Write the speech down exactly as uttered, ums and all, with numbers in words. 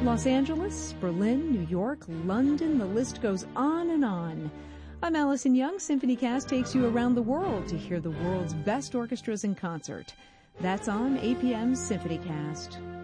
Los Angeles, Berlin, New York, London, the list goes on and on. I'm Allison Young. SymphonyCast takes you around the world to hear the world's best orchestras in concert. That's on A P M's SymphonyCast.